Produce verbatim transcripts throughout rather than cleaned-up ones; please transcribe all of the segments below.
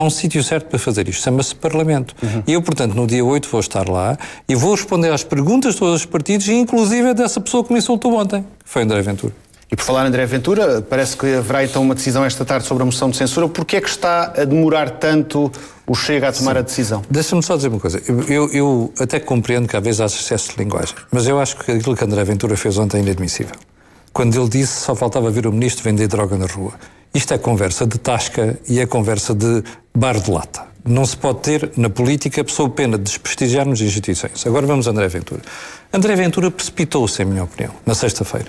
Há um sítio certo para fazer isto, chama-se Parlamento. Uhum. E eu, portanto, no dia oito vou estar lá e vou responder às perguntas de todos os partidos, e inclusive dessa pessoa que me insultou ontem, que foi André Ventura. E por falar em André Ventura, parece que haverá então uma decisão esta tarde sobre a moção de censura. Porquê é que está a demorar tanto o Chega a tomar Sim. a decisão? Deixa-me só dizer uma coisa. Eu, eu, eu até compreendo que às vezes há excesso de linguagem, mas eu acho que aquilo que André Ventura fez ontem é inadmissível. Quando ele disse só faltava ver o ministro vender droga na rua. Isto é conversa de tasca e é conversa de bar de lata. Não se pode ter, na política, sob pena de desprestigiarmos instituições. Agora vamos a André Ventura. André Ventura precipitou-se, em minha opinião, na sexta-feira.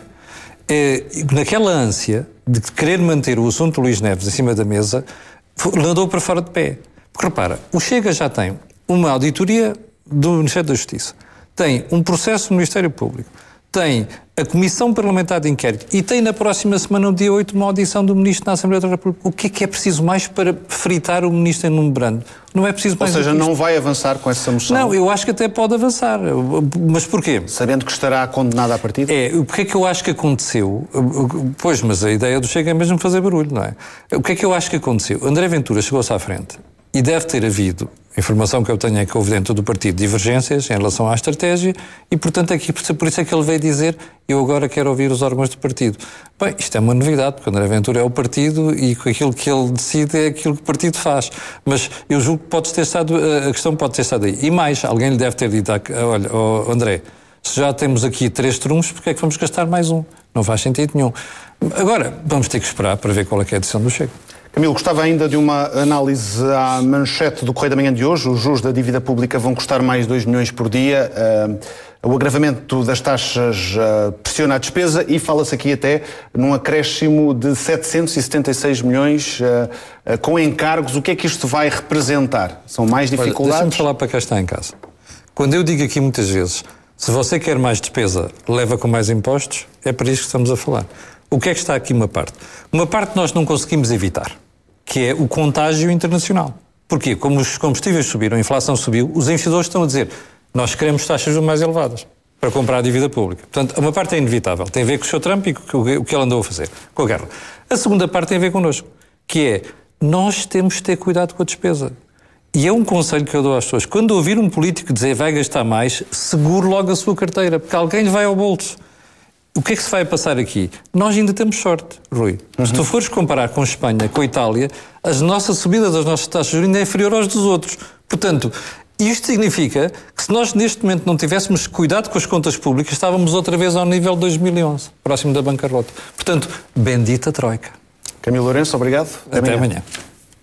É, naquela ânsia de querer manter o assunto Luís Neves em cima da mesa, andou para fora de pé. Porque, repara, o Chega já tem uma auditoria do Ministério da Justiça, tem um processo no Ministério Público, tem a Comissão Parlamentar de Inquérito e tem na próxima semana, no dia oito, uma audição do Ministro na Assembleia da República. O que é que é preciso mais para fritar o Ministro em um membrando? Não é preciso mais. Ou seja, não vai avançar com essa moção? Não, eu acho que até pode avançar. Mas porquê? Sabendo que estará condenado à partida? É, o que é que eu acho que aconteceu? Pois, mas a ideia do Chega é mesmo fazer barulho, não é? O que é que eu acho que aconteceu? André Ventura chegou-se à frente e deve ter havido, a informação que eu tenho é que houve dentro do partido divergências em relação à estratégia e, portanto, aqui, por isso é que ele veio dizer eu agora quero ouvir os órgãos do partido. Bem, isto é uma novidade, porque André Ventura é o partido e aquilo que ele decide é aquilo que o partido faz. Mas eu julgo que pode ter estado, a questão pode ter estado aí. E mais, alguém lhe deve ter dito, olha, oh André, se já temos aqui três trunfos, porque é que vamos gastar mais um? Não faz sentido nenhum. Agora, vamos ter que esperar para ver qual é que é a decisão do Chega. Camilo, gostava ainda de uma análise à manchete do Correio da Manhã de hoje. Os juros da dívida pública vão custar mais dois milhões por dia. Uh, o agravamento das taxas uh, pressiona a despesa e fala-se aqui até num acréscimo de setecentos e setenta e seis milhões uh, uh, com encargos. O que é que isto vai representar? São mais dificuldades? Deixa-me falar para quem está em casa. Quando eu digo aqui muitas vezes, se você quer mais despesa, leva com mais impostos, é para isso que estamos a falar. O que é que está aqui uma parte? Uma parte nós não conseguimos evitar, que é o contágio internacional. Porquê? Como os combustíveis subiram, a inflação subiu, os investidores estão a dizer nós queremos taxas mais elevadas para comprar a dívida pública. Portanto, uma parte é inevitável, tem a ver com o senhor Trump e com o que ele andou a fazer, com a guerra. A segunda parte tem a ver connosco, que é nós temos de ter cuidado com a despesa. E é um conselho que eu dou às pessoas. Quando ouvir um político dizer vai gastar mais, segure logo a sua carteira, porque alguém lhe vai ao bolso. O que é que se vai passar aqui? Nós ainda temos sorte, Rui. Uhum. Se tu fores comparar com a Espanha, com a Itália, a nossa subida das nossas taxas de juros ainda é inferior aos dos outros. Portanto, isto significa que se nós neste momento não tivéssemos cuidado com as contas públicas, estávamos outra vez ao nível de dois mil e onze, próximo da bancarrota. Portanto, bendita Troika. Camilo Lourenço, obrigado. Até, Até amanhã. amanhã.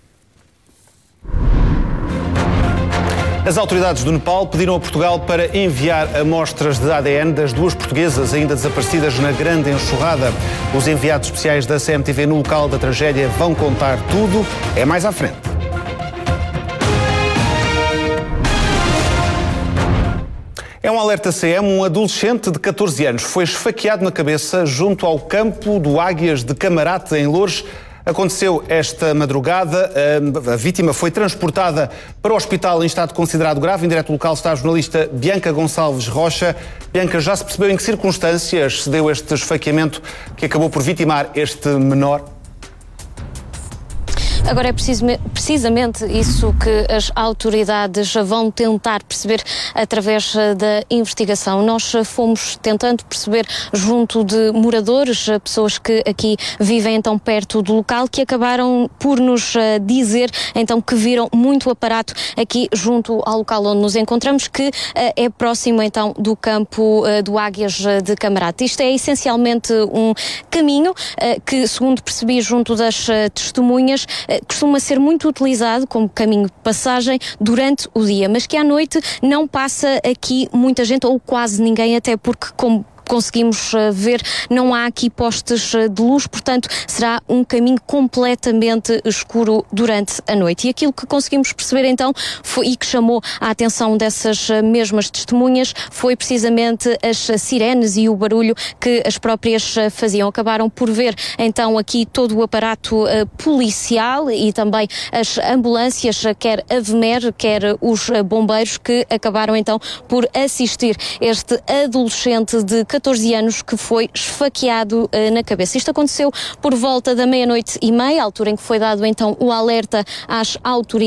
As autoridades do Nepal pediram a Portugal para enviar amostras de A D N das duas portuguesas ainda desaparecidas na grande enxurrada. Os enviados especiais da C M T V no local da tragédia vão contar tudo. É mais à frente. É um alerta C M. Um adolescente de catorze anos foi esfaqueado na cabeça junto ao campo do Águias de Camarate, em Loures. Aconteceu esta madrugada, a vítima foi transportada para o hospital em estado considerado grave. Em direto local está a jornalista Bianca Gonçalves Rocha. Bianca, já se percebeu em que circunstâncias se deu este esfaqueamento que acabou por vitimar este menor? Agora é precisamente isso que as autoridades vão tentar perceber através da investigação. Nós fomos tentando perceber junto de moradores, pessoas que aqui vivem então perto do local, que acabaram por nos dizer então que viram muito aparato aqui junto ao local onde nos encontramos, que é próximo então do campo do Águias de Camarate. Isto é essencialmente um caminho que, segundo percebi junto das testemunhas, costuma ser muito utilizado como caminho de passagem durante o dia, mas que à noite não passa aqui muita gente ou quase ninguém, até porque, como conseguimos ver, não há aqui postes de luz, portanto será um caminho completamente escuro durante a noite. E aquilo que conseguimos perceber então foi, e que chamou a atenção dessas mesmas testemunhas, foi precisamente as sirenes e o barulho que as próprias faziam. Acabaram por ver então aqui todo o aparato uh, policial e também as ambulâncias, quer a V M E R, quer os bombeiros, que acabaram então por assistir este adolescente de catorze anos que foi esfaqueado uh, na cabeça. Isto aconteceu por volta da meia-noite e meia, altura em que foi dado então o alerta às autoridades.